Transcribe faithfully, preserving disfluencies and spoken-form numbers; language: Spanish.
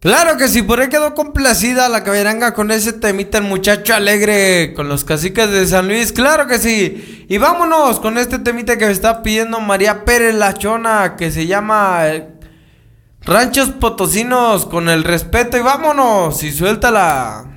Claro que sí, por ahí quedó complacida la caberanga con ese temita el muchacho alegre con los caciques de San Luis, claro que sí. Y vámonos con este temita que me está pidiendo María Pérez La Chona, que se llama eh, Ranchos Potosinos con el respeto. Y vámonos y suéltala.